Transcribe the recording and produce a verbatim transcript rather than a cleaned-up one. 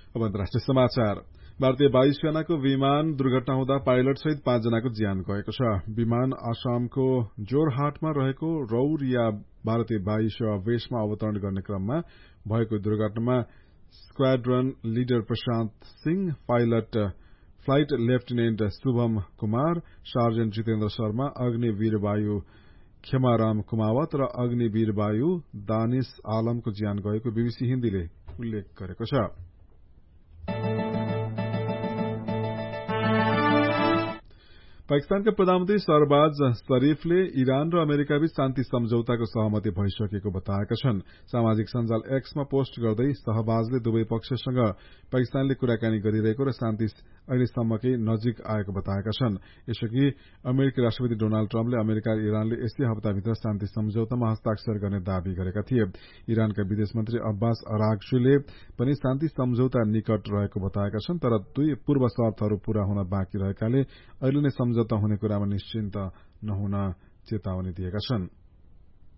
अब अन्तर्राष्ट्रिय समाचार। भारतीय वायुसेनाको विमान दुर्घटना हुँदा पाइलट सहित पाँचजनाको ज्यान गएको छ। विमान आसामको जोरहाटमा रहेको रौरिया भारतीय वायु सेवा बेसमा अवतरण गर्ने क्रममा भएको दुर्घटनामा स्क्वाड्रन लिडर प्रशान्त Singh, pilot flight lieutenant Shubham Kumar, sergeant Jitendra Sharma, Agniveer वायु खेमाराम कुमावत र अग्निवीर वायु दानिश आलमको ज्यान गएको बीबीसी हिन्दीले उल्लेख गरेको छ। पाकिस्तानका प्रधानमन्त्री शहबाज शरीफले इरान र अमेरिकाबीच शान्ति सम्झौताको सहमति भइसकेको बताएका छन्। सामाजिक सञ्जाल एक्समा पोस्ट गर्दै शहबाजले दुवै पक्षसँग पाकिस्तानले कुराकानी गरिरहेको र शान्ति अहिलेसम्मकै नजिक आएको बताएका छन्। यसअघि अमेरिकी राष्ट्रपति डोनाल्ड ट्रम्पले अमेरिका र इरानले यसै हप्ताभित्र शान्ति सम्झौतामा हस्ताक्षर गर्ने दावी गरेका थिए। इरानका विदेश मन्त्री अब्बास अराग्चीले पनि शान्ति सम्झौता निकट रहेको बताएका छन्, तर दुई पूर्व शर्तहरू पूरा हुन बाँकी रहेकाले अहिले नै सम्झौता हुने कुरामा निश्चिन्त नहुन चेतावनी दिएका छन्।